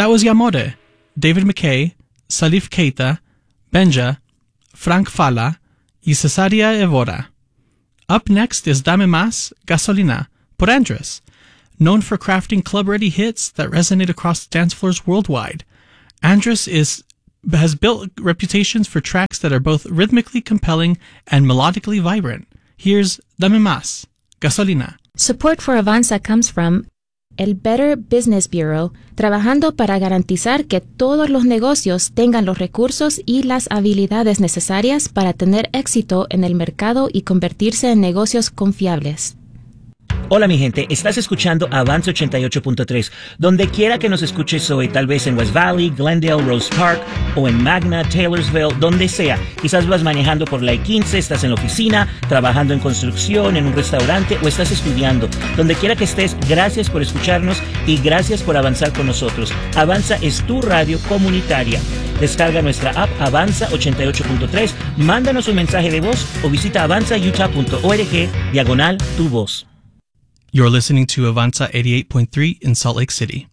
That was Yamore, David McKay, Salif Keita, Benja, Frank Fala, y Cesaria Evora. Up next is Dame Más, Gasolina, por Andres, known for crafting club-ready hits that resonate across dance floors worldwide. Andres has built reputations for tracks that are both rhythmically compelling and melodically vibrant. Here's Dame Más, Gasolina. Support for Avanza comes from el Better Business Bureau, trabajando para garantizar que todos los negocios tengan los recursos y las habilidades necesarias para tener éxito en el mercado y convertirse en negocios confiables. Hola mi gente, estás escuchando Avanza 88.3. Donde quiera que nos escuches hoy, tal vez en West Valley, Glendale, Rose Park o en Magna, Taylorsville, donde sea. Quizás vas manejando por la I-15, estás en la oficina, trabajando en construcción, en un restaurante o estás estudiando. Donde quiera que estés, gracias por escucharnos y gracias por avanzar con nosotros. Avanza es tu radio comunitaria. Descarga nuestra app Avanza 88.3, mándanos un mensaje de voz o visita avanzautah.org/tu voz. You're listening to Avanza 88.3 in Salt Lake City.